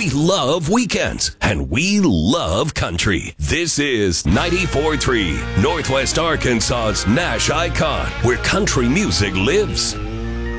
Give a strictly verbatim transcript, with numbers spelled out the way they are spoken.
We love weekends, and we love country. This is ninety-four point three, Northwest Arkansas's Nash Icon, where country music lives.